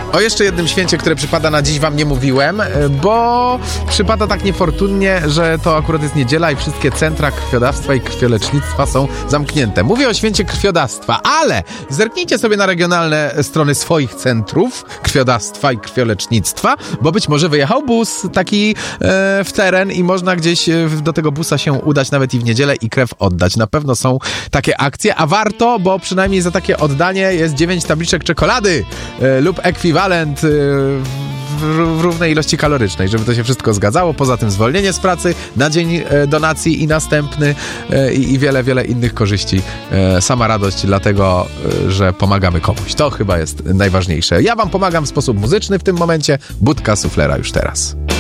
O jeszcze jednym święcie, które przypada na dziś, wam nie mówiłem, bo przypada tak niefortunnie, że to akurat jest niedziela i wszystkie centra krwiodawstwa i krwiolecznictwa są zamknięte. Mówię o święcie krwiodawstwa, ale zerknijcie sobie na regionalne strony swoich centrów krwiodawstwa i krwiolecznictwa, bo być może wyjechał bus taki w teren i można gdzieś do tego busa się udać nawet i w niedzielę i krew oddać. Na pewno są takie akcje, a warto, bo przynajmniej za takie oddanie jest 9 tabliczek czekolady lub ekwiwalent w równej ilości kalorycznej, żeby to się wszystko zgadzało. Poza tym zwolnienie z pracy na dzień donacji i następny i wiele, wiele innych korzyści. Sama radość dlatego, że pomagamy komuś. To chyba jest najważniejsze. Ja wam pomagam w sposób muzyczny w tym momencie. Budka Suflera już teraz.